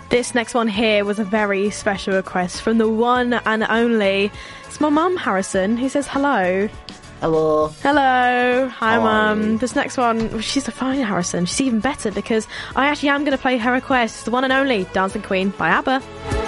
This next one here was a very special request from the one and only. It's my mum, Harrison, who says hello. Hello. Hello. Hi, Mum. This next one, she's a fine Harrison. She's even better because I actually am going to play her request. The one and only Dancing Queen by ABBA.